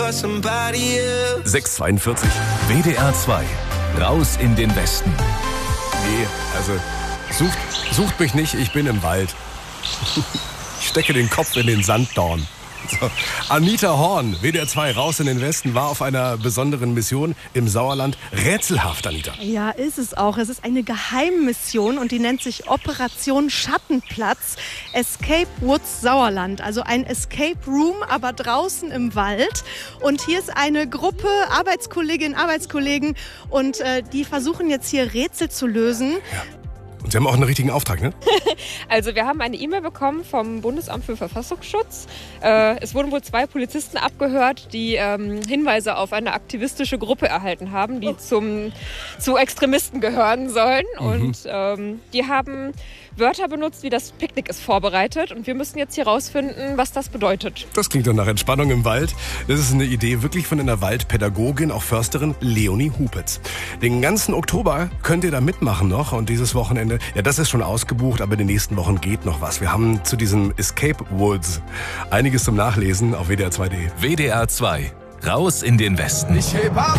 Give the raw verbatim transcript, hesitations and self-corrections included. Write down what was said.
sechs Uhr zweiundvierzig. W D R zwei. Raus in den Westen. Nee, also sucht, sucht mich nicht, ich bin im Wald. Ich stecke den Kopf in den Sanddorn. So. Anita Horn, W D R zwei, raus in den Westen, war auf einer besonderen Mission im Sauerland. Rätselhaft, Anita. Ja, ist es auch. Es ist eine Geheimmission und die nennt sich Operation Schattenplatz Escape Woods Sauerland. Also ein Escape Room, aber draußen im Wald. Und hier ist eine Gruppe Arbeitskolleginnen, Arbeitskollegen und äh, die versuchen jetzt hier Rätsel zu lösen. Ja. Und Sie haben auch einen richtigen Auftrag, ne? Also wir haben eine E-Mail bekommen vom Bundesamt für Verfassungsschutz. Äh, es wurden wohl zwei Polizisten abgehört, die ähm, Hinweise auf eine aktivistische Gruppe erhalten haben, die zum, zu Extremisten gehören sollen. Mhm. Und ähm, die haben Wörter benutzt, wie das Picknick ist vorbereitet. Und wir müssen jetzt hier rausfinden, was das bedeutet. Das klingt doch nach Entspannung im Wald. Das ist eine Idee wirklich von einer Waldpädagogin, auch Försterin Leonie Hupitz. Den ganzen Oktober könnt ihr da mitmachen noch. Und dieses Wochenende, ja, das ist schon ausgebucht, aber in den nächsten Wochen geht noch was. Wir haben zu diesem Escape Woods einiges zum Nachlesen auf W D R zwei punkt de. W D R zwei. Raus in den Westen. Ich heb ab.